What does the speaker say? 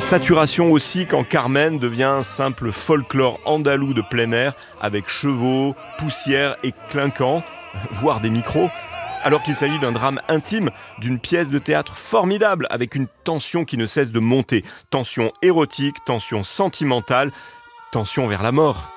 Saturation aussi quand Carmen devient un simple folklore andalou de plein air avec chevaux, poussière et clinquants, voire des micros, alors qu'il s'agit d'un drame intime, d'une pièce de théâtre formidable avec une tension qui ne cesse de monter. Tension érotique, tension sentimentale, tension vers la mort.